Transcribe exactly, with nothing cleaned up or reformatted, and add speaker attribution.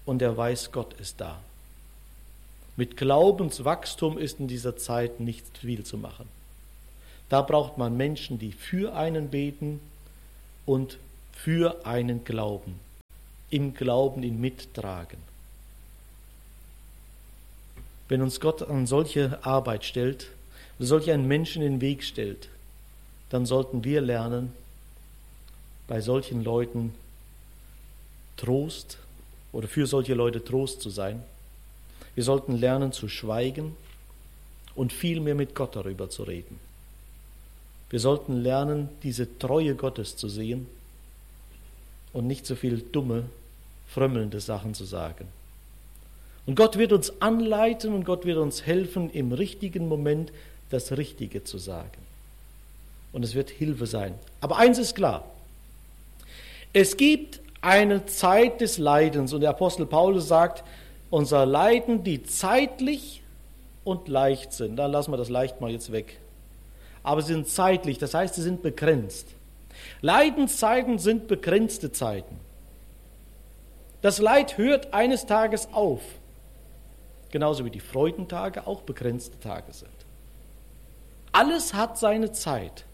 Speaker 1: und er weiß, Gott ist da. Mit Glaubenswachstum ist in dieser Zeit nicht viel zu machen. Da braucht man Menschen, die für einen beten und für einen glauben, im Glauben ihn mittragen. Wenn uns Gott an solche Arbeit stellt, solch einen Menschen in den Weg stellt, dann sollten wir lernen, bei solchen Leuten Trost oder für solche Leute Trost zu sein. Wir sollten lernen zu schweigen und viel mehr mit Gott darüber zu reden. Wir sollten lernen, diese Treue Gottes zu sehen und nicht so viel dumme, frömmelnde Sachen zu sagen. Und Gott wird uns anleiten und Gott wird uns helfen, im richtigen Moment das Richtige zu sagen. Und es wird Hilfe sein. Aber eins ist klar: Es gibt eine Zeit des Leidens und der Apostel Paulus sagt, unser Leiden, die zeitlich und leicht sind. Da lassen wir das leicht mal jetzt weg. Aber sie sind zeitlich, das heißt, sie sind begrenzt. Leidenszeiten sind begrenzte Zeiten. Das Leid hört eines Tages auf. Genauso wie die Freudentage auch begrenzte Tage sind. Alles hat seine Zeit.